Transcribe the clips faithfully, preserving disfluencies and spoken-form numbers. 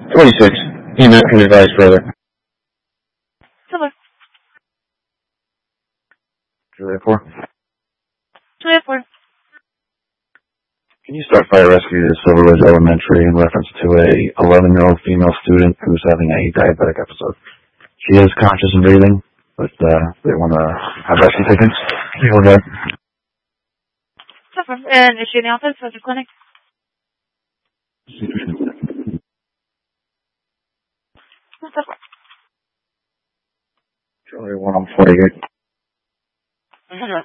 twenty-six. Email can advise further. Silver. Juliet four. Juliet four. Can you start fire rescue to Silver Ridge Elementary in reference to a eleven-year-old female student who's having a diabetic episode? She is conscious and breathing, but uh, they want to have rescue taken. People there. Silver. And is she in the office or the clinic? Silver. Julie one on forty-eight. Mm-hmm.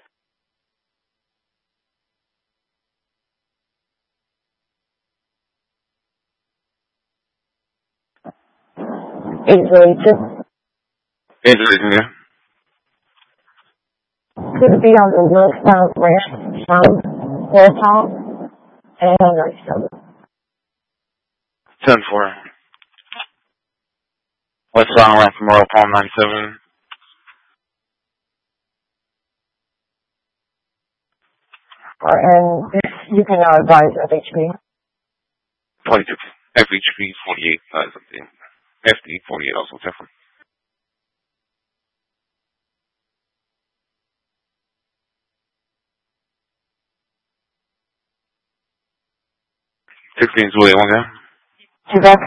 Exhalation. Exhalation, yeah. Could be on the northbound ramp from Hilltop and Northbound. ten four. Westbound ramp from Royal Palm nine seven. And you can now advise F H P. twenty-two. F H P forty-eight. Uh, something. F D forty-eight also different. sixteen Juliet one, yeah? Two back.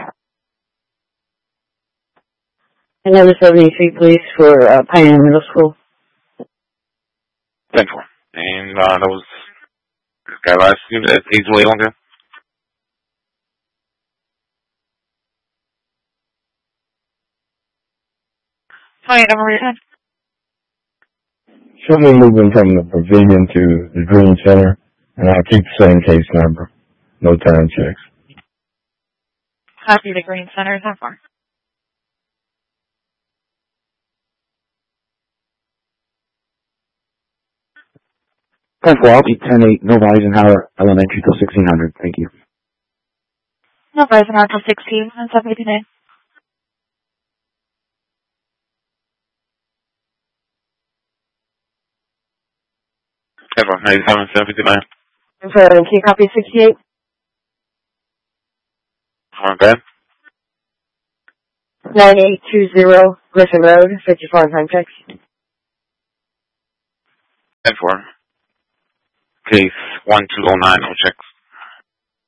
Another seventy-three, please, for uh, Pioneer Middle School. ten four. And uh, that was this guy last year. That's eight Juliet one, yeah? twenty-eight, number return. Show me moving from the pavilion to the Green Center, and I'll keep the same case number. No time checks. Copy the Green Center, is that far? ten four, I'll be ten eight, Nova Eisenhower Elementary till sixteen hundred. Thank you. Nova Eisenhower till sixteen, and seven eighty-nine. ten four, ninety-seven, seven fifty-nine. And so, can you copy sixty-eight? Alright, bad. nine eight two zero Griffin Road, fifty-four time checks. ten four. Case one two oh nine, no checks.